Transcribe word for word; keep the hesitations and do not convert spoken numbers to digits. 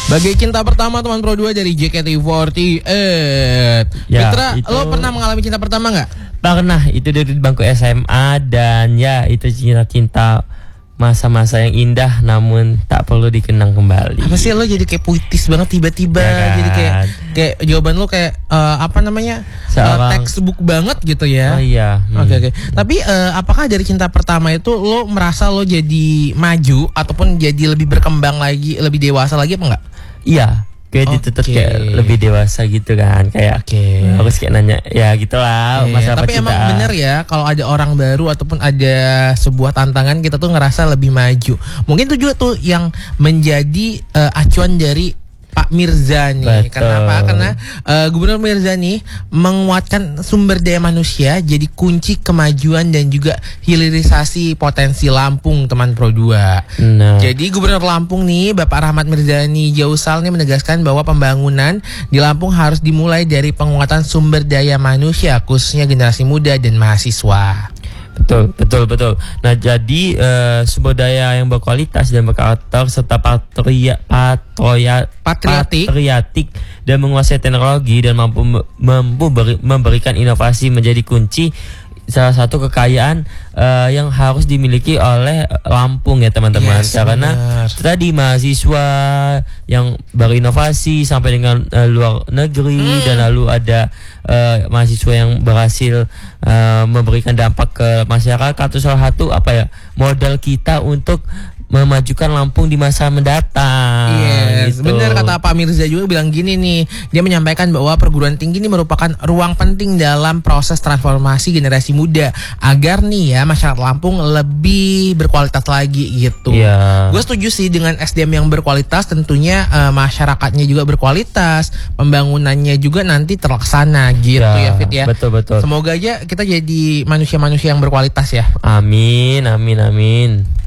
Bagi cinta pertama teman Pro dua dari J K T empat delapan. Ya, Fitra, itu... lo pernah mengalami cinta pertama nggak? Pernah, itu dari bangku S M A. Dan ya itu cinta-cinta masa-masa yang indah namun tak perlu dikenang kembali. Apa sih lo jadi kayak puitis banget tiba-tiba ya kan? Jadi kayak kayak jawaban lo kayak uh, apa namanya uh, textbook banget gitu ya. Oh iya. Oke hmm. oke. Okay, okay. Tapi uh, apakah dari cinta pertama itu lo merasa lo jadi maju ataupun jadi lebih berkembang lagi, lebih dewasa lagi apa enggak? Iya. Kayak okay. dituntut kayak lebih dewasa gitu kan. Kayak okay. harus kayak nanya ya gitulah okay. masalah Tapi percintaan. Emang bener ya kalau ada orang baru ataupun ada sebuah tantangan kita tuh ngerasa lebih maju. Mungkin itu juga tuh yang menjadi uh, acuan dari Pak Mirza nih. Betul. Kenapa? Karena uh, Gubernur Mirza nih menguatkan sumber daya manusia jadi kunci kemajuan dan juga hilirisasi potensi Lampung teman Pro dua. Nah. Jadi Gubernur Lampung nih Bapak Rahmat Mirzani Jausal nih menegaskan bahwa pembangunan di Lampung harus dimulai dari penguatan sumber daya manusia khususnya generasi muda dan mahasiswa. Betul, betul, betul. Nah, jadi uh, sumber daya yang berkualitas dan berkarakter serta patria, patroya, patriotik. patriotik dan menguasai teknologi dan mampu mampu beri, memberikan inovasi menjadi kunci salah satu kekayaan uh, yang harus dimiliki oleh Lampung ya teman-teman. Yes, karena benar. Tadi mahasiswa yang berinovasi sampai dengan uh, luar negeri hmm. dan lalu ada uh, mahasiswa yang berhasil uh, memberikan dampak ke masyarakat itu salah satu apa ya modal kita untuk memajukan Lampung di masa mendatang. Yes, gitu. Benar kata Pak Mirza juga bilang gini nih. Dia menyampaikan bahwa perguruan tinggi ini merupakan ruang penting dalam proses transformasi generasi muda agar nih ya masyarakat Lampung lebih berkualitas lagi gitu. Yeah. Gue setuju sih dengan S D M yang berkualitas, tentunya uh, masyarakatnya juga berkualitas, pembangunannya juga nanti terlaksana gitu yeah, ya Fit ya. Betul betul. Semoga aja kita jadi manusia-manusia yang berkualitas ya. Amin, amin, amin.